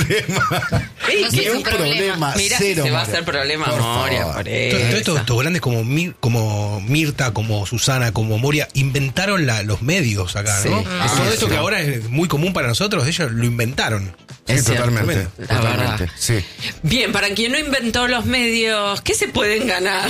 problema. No sé, Ni un problema. Mirá, Cero, se va a Moria. hacer problema, Por Moria, favor. por eso. Estos grandes como Mirta, como Susana, como Moria, inventaron los medios acá, ¿no? Sí. Todo esto sí. que ahora es muy común para nosotros, ellos lo inventaron. Sí, Es cierto. totalmente. La Totalmente. verdad. Sí. Bien, para quien no inventó los medios, ¿qué se pueden ganar?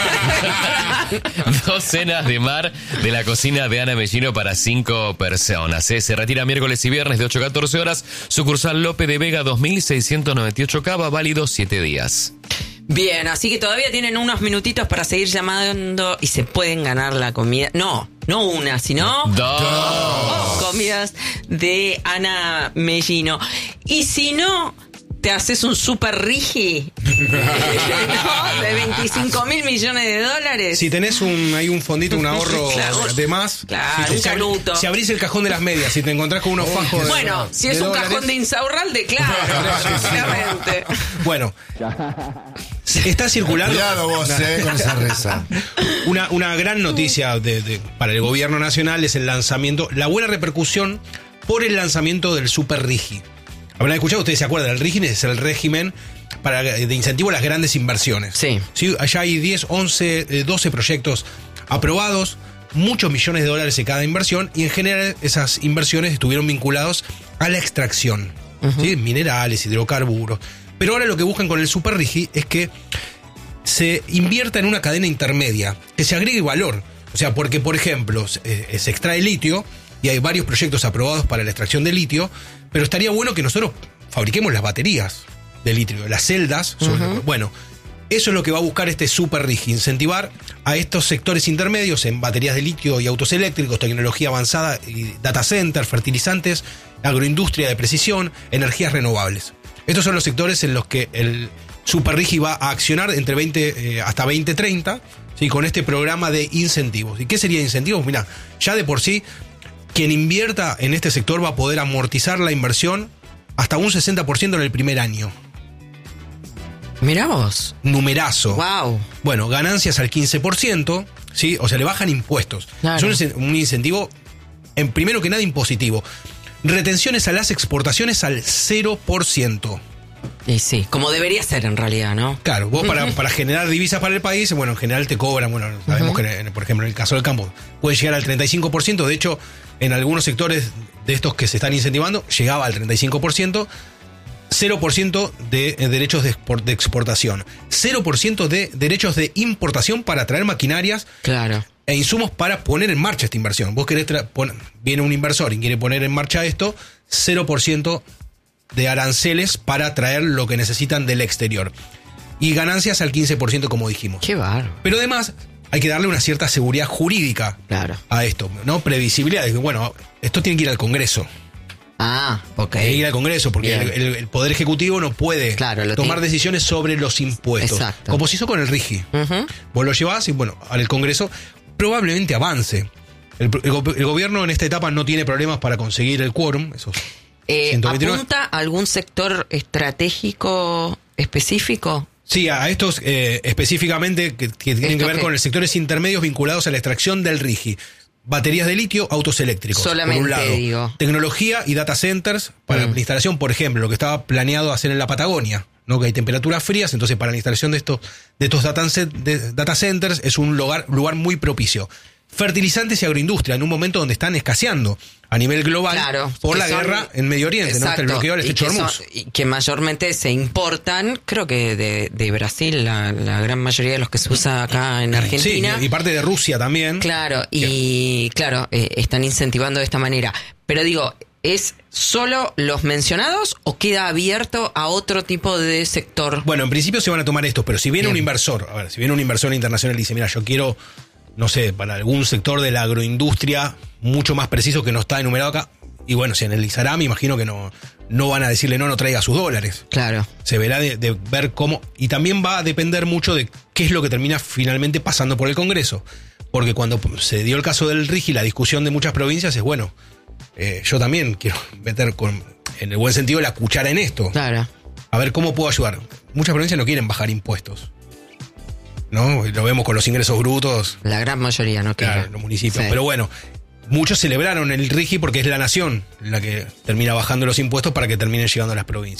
2 cenas de mar de la cocina de Ana Mellino para 5 personas. Se retira miércoles y viernes de 8 a 14 horas. Sucursal Lope de Vega 2698 Cava, válido 7 días. Bien, así que todavía tienen unos minutitos para seguir llamando y se pueden ganar la comida. No una, sino 2 comidas de Ana Mellino. Y si no, te haces un super rigi, ¿no? De 25 mil millones de dólares. Si tenés ahí un fondito, un ahorro Claro. de más, Claro, un canuto. si abrís el cajón de las medias, si te encontrás con unos fajos Bueno, si es un dólares, cajón de Insaurralde, claro, obviamente. Bueno, está circulando Cuidado vos, con esa reza. una gran noticia para el gobierno nacional es el lanzamiento, la buena repercusión por el lanzamiento del Super Rigi. Habrán escuchado, ustedes se acuerdan, el régimen es el régimen de incentivo a las grandes inversiones. Sí. Allá hay 10, 11, 12 proyectos aprobados, muchos millones de dólares en cada inversión, y en general esas inversiones estuvieron vinculados a la extracción, ¿sí? Minerales, hidrocarburos. Pero ahora lo que buscan con el Super Rigi es que se invierta en una cadena intermedia, que se agregue valor. O sea, porque, por ejemplo, se extrae litio y hay varios proyectos aprobados para la extracción de litio, pero estaría bueno que nosotros fabriquemos las baterías de litio, las celdas. Bueno, eso es lo que va a buscar este Super Rigi, incentivar a estos sectores intermedios en baterías de litio y autos eléctricos, tecnología avanzada, y data center, fertilizantes, agroindustria de precisión, energías renovables. Estos son los sectores en los que el Super Rigi va a accionar hasta 2030, ¿sí? Con este programa de incentivos. ¿Y qué sería incentivos? Mirá, ya de por sí, quien invierta en este sector va a poder amortizar la inversión hasta un 60% en el primer año. Mirá vos. Numerazo. Wow. Bueno, ganancias al 15%, ¿sí? O sea, le bajan impuestos. Claro. Es un incentivo, primero que nada, impositivo. Retenciones a las exportaciones al 0%. Y sí, como debería ser en realidad, ¿no? Claro, vos para generar divisas para el país, bueno, en general te cobran, bueno, sabemos que, por ejemplo, en el caso del campo, puede llegar al 35%, de hecho, en algunos sectores de estos que se están incentivando, llegaba al 35%, 0% de derechos de exportación, 0% de derechos de importación para traer maquinarias, Claro. e insumos para poner en marcha esta inversión. Vos querés viene un inversor y quiere poner en marcha esto, 0% de aranceles para traer lo que necesitan del exterior. Y ganancias al 15%, como dijimos. Qué bárbaro. Pero además hay que darle una cierta seguridad jurídica Claro. a esto, ¿no? Previsibilidad. De que, bueno, esto tiene que ir al Congreso. Ah, ok. Tiene que ir al Congreso, porque Bien. el Poder Ejecutivo no puede Claro, tomar tiene. decisiones sobre los impuestos. Exacto. Como se hizo con el RIGI. Ujú. Vos lo llevás y, bueno, al Congreso probablemente avance. El gobierno en esta etapa no tiene problemas para conseguir el quórum, esos 129. ¿Apunta a algún sector estratégico específico? Sí, a estos específicamente que tienen que ver con los sectores intermedios vinculados a la extracción del RIGI. Baterías de litio, autos eléctricos. Solamente, por un lado. digo. Tecnología y data centers para la instalación, por ejemplo, lo que estaba planeado hacer en la Patagonia, ¿no? Que hay temperaturas frías, entonces para la instalación de estos data centers es un lugar muy propicio. Fertilizantes y agroindustria, en un momento donde están escaseando a nivel global, Claro, por que la son- guerra en Medio Oriente, ¿no? El bloqueo del y estrecho de que Hormuz. y que mayormente se importan, creo que de Brasil, la gran mayoría de los que se usa acá en Argentina. Sí, y parte de Rusia también. Claro, y claro, están incentivando de esta manera. Pero digo, ¿es solo los mencionados o queda abierto a otro tipo de sector? Bueno, en principio se van a tomar estos, pero si viene Bien. un inversor, si viene un inversor internacional y dice, mira, yo quiero, no sé, para algún sector de la agroindustria mucho más preciso que no está enumerado acá, y bueno, se analizará, me imagino que no van a decirle no traiga sus dólares. Claro. Se verá de ver cómo, y también va a depender mucho de qué es lo que termina finalmente pasando por el Congreso, porque cuando se dio el caso del RIGI, la discusión de muchas provincias es, bueno, yo también quiero meter en el buen sentido la cuchara en esto. Claro. A ver cómo puedo ayudar. Muchas provincias no quieren bajar impuestos, ¿no? Lo vemos con los ingresos brutos, La gran mayoría no quiere. claro, en los municipios. Sí. Pero bueno, muchos celebraron el RIGI porque es la nación la que termina bajando los impuestos para que terminen llegando a las provincias.